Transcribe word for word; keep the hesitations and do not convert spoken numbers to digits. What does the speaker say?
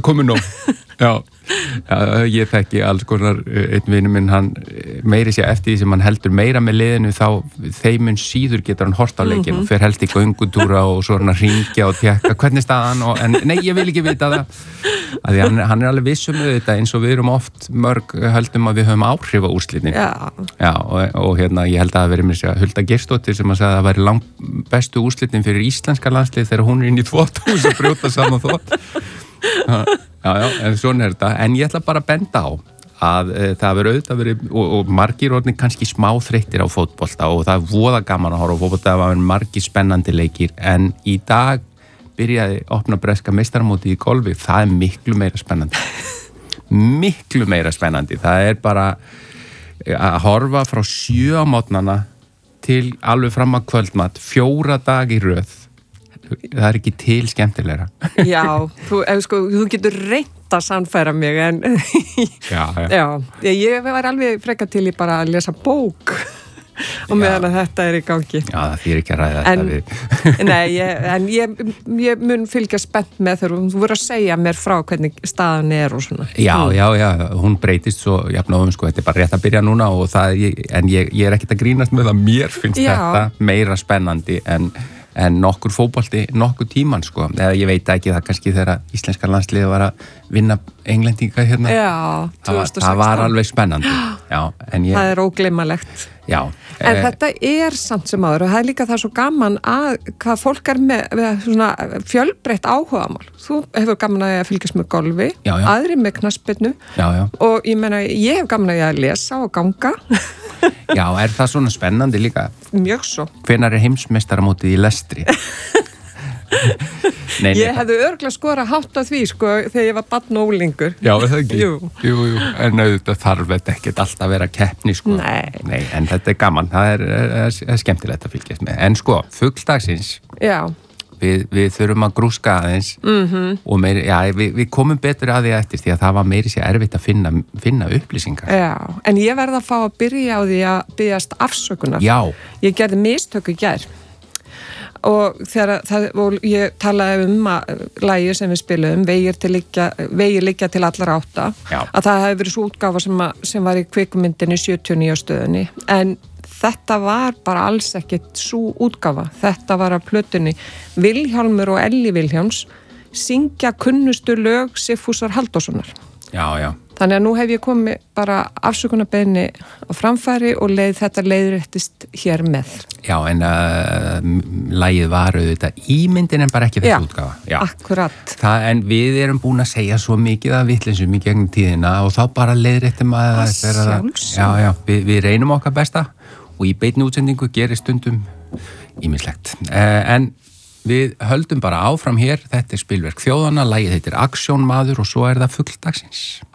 komið nóg. Já, já, ég þekki alls konar, einn vinur minn, hann meiri sér eftir því sem hann heldur meira með liðinu, þá þeimun síður getur hann hort á leikinn mm-hmm. og fer helst í göngutúra og svona hringja og tjekka hvernig staðan og, en nei, ég vil ekki vita það. Að því hann, hann er alveg viss um þetta eins og við erum oft mörg höldum að við höfum áhrif á úrslitin. Já. Já, og, og hérna, ég held að það veri mér sér Hulda Geirsdóttir sem að segja að það væri langt bestu úrslitin fyrir íslenska landslið þegar hún er inn í þvotthús og brjóta saman þvott. Já, já, en svona er þetta. En ég ætla bara að benda á að e, það verður auðvitað verið, og, og margir orðin kannski smá þreyttir á fótbolta og það er voða gaman að horfa á fótbolta, það var margir spennandi leikir, en í dag byrjaði opna breska meistaramótið í golfi, það er miklu meira spennandi. Miklu meira spennandi. Það er bara að horfa frá sjö á mótnana til alveg fram að kvöldmatt, fjóra dag í röð. Það er ekki til skemmtilegra. Já, þú, sko, þú getur reynt að sannfæra mig en já, já. Já, ég var alveg freka til í bara að lesa bók og meðan að þetta er í gangi. Já, það þýr ekki að ræða en, þetta við. Nei, ég, en ég, ég mun fylgja spennt með þegar þú voru að segja mér frá hvernig staðan er og svona. Já, já, já, hún breytist svo jafnóðum, sko, þetta er bara rétt að byrja núna og það, en ég, ég er ekkert að grínast með það, mér finnst já. Þetta meira spennandi en en nokkur fótbolti, nokkur tíman sko, eða ég veit ekki það kannski þegar íslenska landsliði var að vinna englendinga hérna. Já, það var, það var alveg spennandi. Já, en ég... Það er ógleymanlegt. Já. En eh... þetta er samt sem áður og það er líka það svo gaman að hvað fólk er með, með svona fjölbreytt áhugamál. Þú hefur gaman að fylgjast með golfi, já, já. Aðri með knattspyrnu og ég meina, ég hef gaman að lesa og ganga. Já, er það svona spennandi líka? Mjög svo. Hvenær er heimsmeistaramótið í lestri? Nei, ég hefði örgulega skora hátt á því sko þegar ég var barn og unglingur. Já, er það ekki? Jú. Jú, jú, en auðvitað þarf þetta ekkert alltaf að vera keppni sko. Nei. Nei, en þetta er gaman, það er, er, er skemmtilegt að fylgjast með. En sko, fugldagsins. Já. Við, við þurfum að grúska aðeins mm-hmm. og meiri, já, við, við komum betur að því eftir því að það var meiri sér erfitt að finna, finna upplýsingar. Já, en ég verð að fá að byrja á því að byggjast afsökunar. Já. Ég gerði mistök í gær og þegar það, og ég talaði um að lagi sem við spilum, vegir til liggja, vegir liggja til allar átta, já. Að það hefði verið svo útgáfa sem, að, sem var í kvikmyndinni sjötíu og níu á stöðunni, en þetta var bara alls ekkit svo útgáfa. Þetta var að plötunni Vilhjálmur og Elli Vilhjálms syngja kunnustu lög Sigfúsar Halldórssonar. Já, já. Þannig að nú hef ég komið bara afsökunarbeiðni á framfæri og leið þetta leiðréttist hér með. Já, en uh, lagið var auðvitað ímyndin en bara ekki þessu útgáfa. Já, akkurat. Það, en við erum búin að segja svo mikið af vitleysum í gegnum tíðina og þá bara leiðréttum að það sjálfsög. Já, já, við, við reynum okkar besta og í beinni útsendingu gerir stundum ýmislegt. Uh, en við höldum bara áfram hér, þetta er spilverk þjóðanna, lagið heitir Aksjónmaður og svo er það fugldagsins.